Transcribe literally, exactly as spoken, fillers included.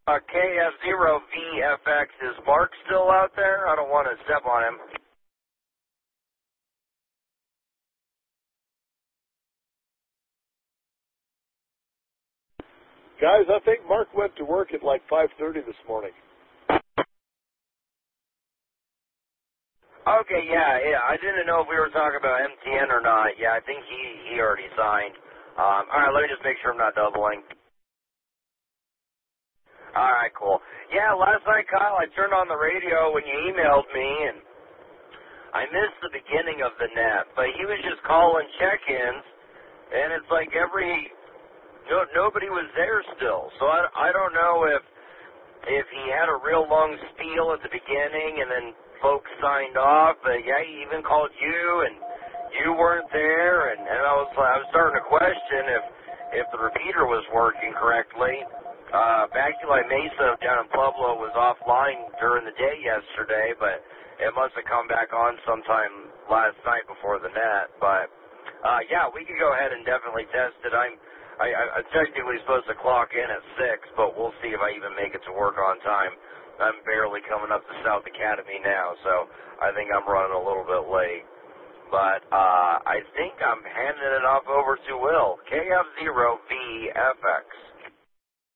Uh, K F zero V F X, is Mark still out there? I don't want to step on him. Guys, I think Mark went to work at like five thirty this morning. Okay, yeah, yeah. I didn't know if we were talking about M T N or not. Yeah, I think he, he already signed. Um, all right, let me just make sure I'm not doubling. All right, cool. Yeah, last night, Kyle, I turned on the radio when you emailed me, and I missed the beginning of the net, but he was just calling check-ins, and it's like every, no, nobody was there still. So I, I don't know if if he had a real long spiel at the beginning and then folks signed off, but yeah, he even called you, and you weren't there, and, and I was I was starting to question if if the repeater was working correctly. Uh, Baculi Mesa down in Pueblo was offline during the day yesterday, but it must have come back on sometime last night before the net. But uh, yeah, we could go ahead and definitely test it. I'm I, I, I'm technically supposed to clock in at six, but we'll see if I even make it to work on time. I'm barely coming up to South Academy now, so I think I'm running a little bit late. But uh, I think I'm handing it off over to Will. K F zero V F X.